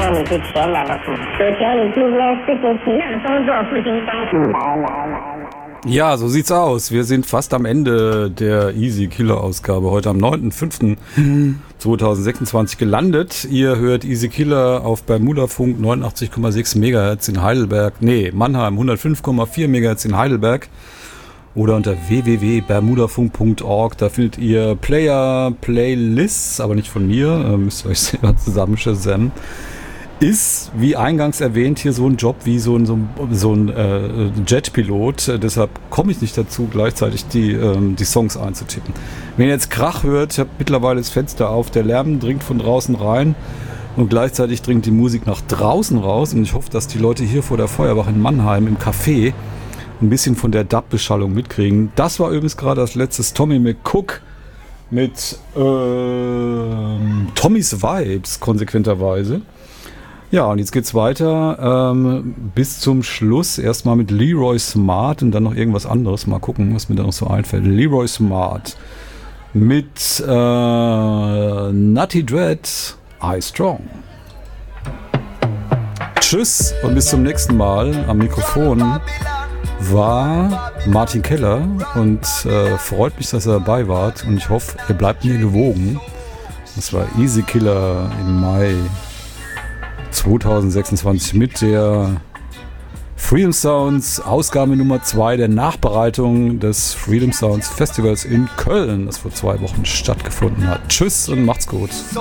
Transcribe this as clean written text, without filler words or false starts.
你是前来的父，昨天你今天事情齐了，工作父亲帮助来。 Ja, so sieht's aus. Wir sind fast am Ende der Easy Killer Ausgabe. Heute am 9.5.2026 gelandet. Ihr hört Easy Killer auf Bermudafunk 89,6 MHz in Heidelberg. Nee, Mannheim 105,4 MHz in Heidelberg. Oder unter www.bermudafunk.org. Da findet ihr Player, Playlists, aber nicht von mir. Müsst ihr euch selber zusammenschätzen. Ist, wie eingangs erwähnt, hier so ein Job wie so ein Jetpilot. Deshalb komme ich nicht dazu, gleichzeitig die Songs einzutippen. Wenn ihr jetzt Krach hört, ich habe mittlerweile das Fenster auf, der Lärm dringt von draußen rein und gleichzeitig dringt die Musik nach draußen raus. Und ich hoffe, dass die Leute hier vor der Feuerwache in Mannheim im Café ein bisschen von der Dub-Beschallung mitkriegen. Das war übrigens gerade das letzte Tommy McCook mit Tommys Vibes, konsequenterweise. Ja, und jetzt geht's weiter bis zum Schluss. Erstmal mit Leroy Smart und dann noch irgendwas anderes. Mal gucken, was mir da noch so einfällt. Leroy Smart mit Nutty Dread, I Strong. Tschüss und bis zum nächsten Mal. Am Mikrofon war Martin Keller und freut mich, dass ihr dabei wart. Und ich hoffe, ihr bleibt mir gewogen. Das war Easy Killer im Mai 2026 mit der Freedom Sounds Ausgabe Nummer 2 der Nachbereitung des Freedom Sounds Festivals in Köln, das vor 2 Wochen stattgefunden hat. Tschüss und macht's gut.